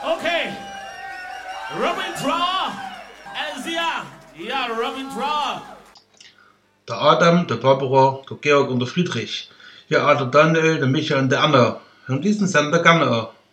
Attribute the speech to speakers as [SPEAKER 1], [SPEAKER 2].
[SPEAKER 1] Okay. Robin Draw. Elsia. Ja, Robin Draw.
[SPEAKER 2] Der Adam, der Barbara, der Georg und der Friedrich. Ja, der Daniel, der Micha und der Anna. Hören diesen Sender gerne an.